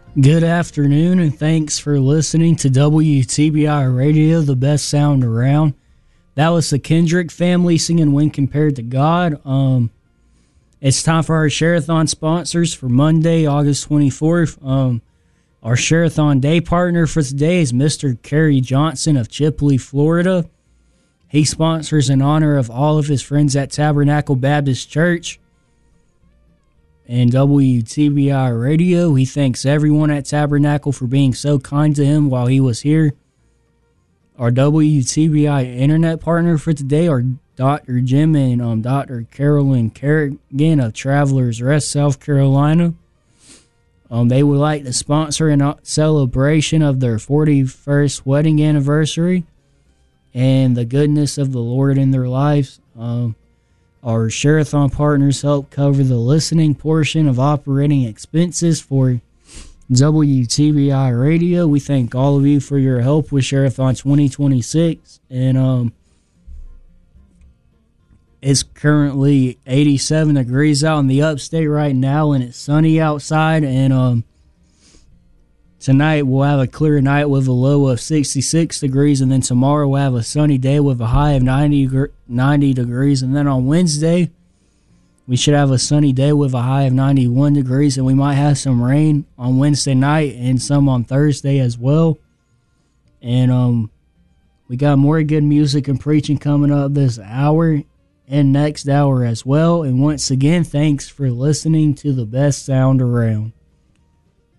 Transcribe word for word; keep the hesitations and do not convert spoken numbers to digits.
Good afternoon, and thanks for listening to W T B I Radio, the best sound around. That was the Kendrick family singing When Compared to God. Um, it's time for our Share-a-thon sponsors for Monday, August twenty-fourth. Um, our Share-a-thon day partner for today is Mister Kerry Johnson of Chipley, Florida. He sponsors in honor of all of his friends at Tabernacle Baptist Church and W T B I Radio. He thanks everyone at Tabernacle for being so kind to him while he was here. Our W T B I internet partner for today are Doctor Jim and um, Doctor Carolyn Kerrigan of Travelers Rest, South Carolina. Um, they would like to sponsor a celebration of their forty-first wedding anniversary and the goodness of the Lord in their lives. Um, Our Share-a-thon partners help cover the listening portion of operating expenses for W T B I Radio. We thank all of you for your help with Share-a-thon twenty twenty-six. And um, it's currently eighty-seven degrees out in the upstate right now, and it's sunny outside. And um, tonight we'll have a clear night with a low of sixty-six degrees, and then tomorrow we'll have a sunny day with a high of ninety, ninety degrees, and then on Wednesday we should have a sunny day with a high of ninety-one degrees, and we might have some rain on Wednesday night and some on Thursday as well. And um, we got more good music and preaching coming up this hour and next hour as well. And once again, thanks for listening to the best sound around.